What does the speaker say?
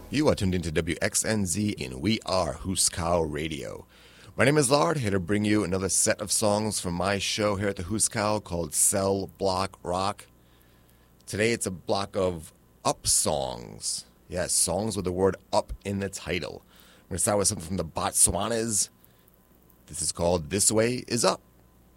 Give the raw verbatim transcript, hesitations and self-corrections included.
You are tuned into W X N Z and we are Huskow Radio. My name is Lard, here to bring you another set of songs from my show here at the Huskow called Cell Block Rock. Today it's a block of up songs. Yes, songs with the word up in the title. I'm going to start with something from the Botswanas. This is called This Way Is Up.